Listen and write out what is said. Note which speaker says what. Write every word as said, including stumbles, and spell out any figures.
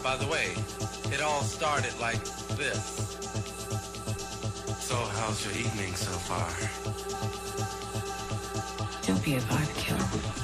Speaker 1: By the way, it all started like this. So how's your evening so far?